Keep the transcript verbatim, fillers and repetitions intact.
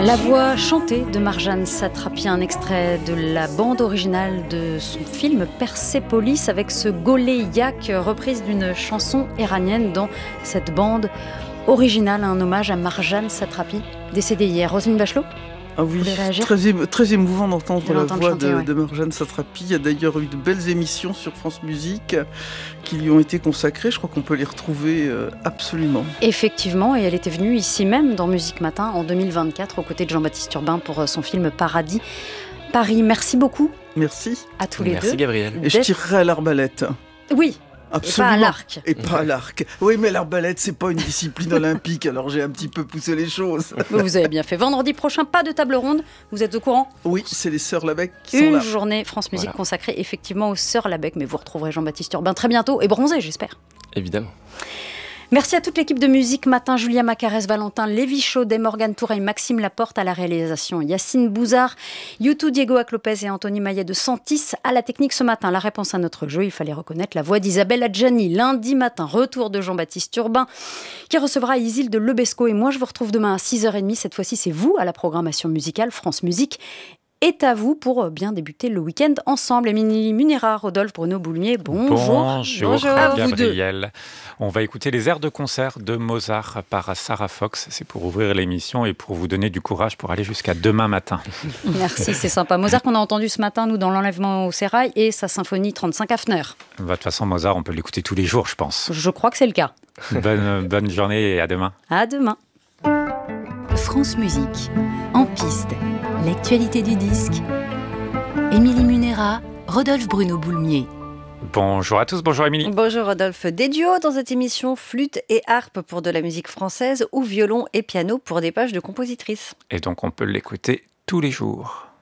La voix chantée de Marjane Satrapi, un extrait de la bande originale de son film Persépolis avec ce Golé Yak, reprise d'une chanson iranienne dans cette bande originale, un hommage à Marjane Satrapi, décédée hier. Roselyne Bachelot ? Ah oui, très, émo- très émouvant d'entendre la voix chanter, de, ouais. de Marjane Satrapi. Il y a d'ailleurs eu de belles émissions sur France Musique qui lui ont été consacrées. Je crois qu'on peut les retrouver euh, absolument. Effectivement, et elle était venue ici même dans Musique Matin en deux mille vingt-quatre aux côtés de Jean-Baptiste Urbain pour son film Paradis Paris. Merci beaucoup. Merci. À tous les Merci deux. Merci Gabriel. Et je tirerai à l'arbalète. Oui. Absolument. Et pas à l'arc. Et pas à l'arc. Oui, mais l'arbalète, c'est pas une discipline olympique, alors j'ai un petit peu poussé les choses. Vous avez bien fait. Vendredi prochain, pas de table ronde. Vous êtes au courant ? Oui, c'est les Sœurs Labec qui une sont là. Une journée France Musique voilà. consacrée effectivement aux Sœurs Labec, mais vous retrouverez Jean-Baptiste Urbain très bientôt, et bronzé, j'espère. Évidemment. Merci à toute l'équipe de Musique Matin, Julia Macarès, Valentin Lévy Chaudet, Morgane Toureille, Maxime Laporte à la réalisation, Yacine Bouzard, Youtou Diego Aclopez et Anthony Maillet de Santis à la technique ce matin. La réponse à notre jeu, il fallait reconnaître la voix d'Isabelle Adjani. Lundi matin, retour de Jean-Baptiste Urbain qui recevra Isilde Lebesco et moi je vous retrouve demain à six heures trente. Cette fois-ci, c'est vous à la programmation musicale France Musique. Est à vous pour bien débuter le week-end ensemble. Émilie Munera, Rodolphe, Bruno Boulmier, bonjour. Bonjour, bonjour à vous deux. Gabriel. On va écouter les airs de concert de Mozart par Sarah Fox. C'est pour ouvrir l'émission et pour vous donner du courage pour aller jusqu'à demain matin. Merci, c'est sympa. Mozart qu'on a entendu ce matin, nous, dans l'enlèvement au sérail et sa symphonie trente-cinq Hafner. De toute façon, Mozart, on peut l'écouter tous les jours, je pense. Je crois que c'est le cas. Bonne, bonne journée et à demain. À demain. France Musique, en piste, l'actualité du disque. Émilie Munera, Rodolphe Bruno Boulmier. Bonjour à tous, bonjour Émilie. Bonjour Rodolphe. Des duos dans cette émission, flûte et harpe pour de la musique française ou violon et piano pour des pages de compositrices. Et donc on peut l'écouter tous les jours.